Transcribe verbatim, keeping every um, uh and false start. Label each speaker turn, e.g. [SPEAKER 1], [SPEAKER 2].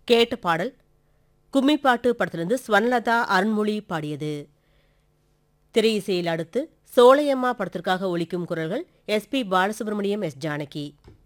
[SPEAKER 1] கேட்ட பாடல் கும்மிப்பாட்டு படத்திலிருந்து ஸ்வர்ணலதா அருண்மொழி பாடியது. திரையிசையில் அடுத்து சோலையம்மா படத்திற்காக ஒலிக்கும் குரல்கள் S B Balasubramaniam, S Janaki.